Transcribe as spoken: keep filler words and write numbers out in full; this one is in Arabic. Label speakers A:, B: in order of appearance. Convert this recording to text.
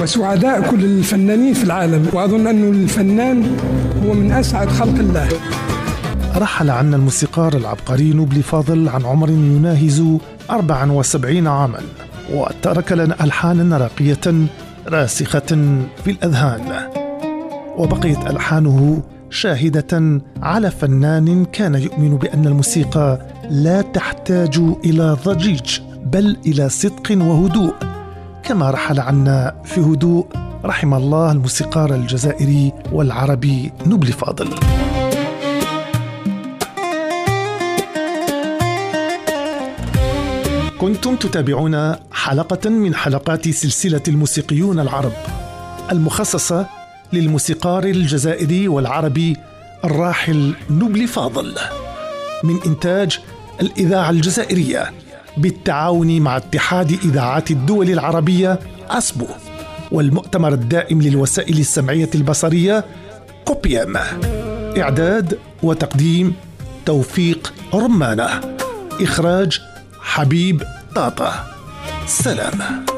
A: وسعداء كل الفنانين في العالم، وأظن أن الفنان هو من أسعد خلق الله.
B: رحل عنا الموسيقار العبقري نوبلي فاضل عن عمر يناهز أربعة وسبعين عاما، وترك لنا ألحانا راقية راسخة في الأذهان، وبقيت ألحانه شاهدة على فنان كان يؤمن بأن الموسيقى لا تحتاج إلى ضجيج بل إلى صدق وهدوء، كما رحل عنا في هدوء رحم الله الموسيقار الجزائري والعربي نوبلي فاضل. كنتم تتابعون حلقة من حلقات سلسلة الموسيقيون العرب المخصصة للموسيقار الجزائري والعربي الراحل نوبلي فاضل، من إنتاج الإذاعة الجزائرية بالتعاون مع اتحاد إذاعات الدول العربية أسبو والمؤتمر الدائم للوسائل السمعية البصرية كوبيام. إعداد وتقديم توفيق رمانة، إخراج حبيب طاطا. سلام.